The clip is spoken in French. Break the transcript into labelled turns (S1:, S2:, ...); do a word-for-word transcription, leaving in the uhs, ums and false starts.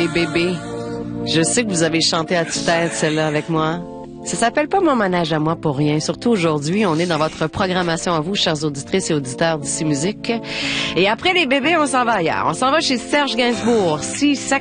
S1: les bébés. Je sais que vous avez chanté à tue-tête celle-là avec moi. Ça s'appelle pas Mon manège à moi pour rien. Surtout aujourd'hui, on est dans votre programmation à vous, chères auditrices et auditeurs d'Ici Musique. Et après les bébés, on s'en va ailleurs. On s'en va chez Serge Gainsbourg. Si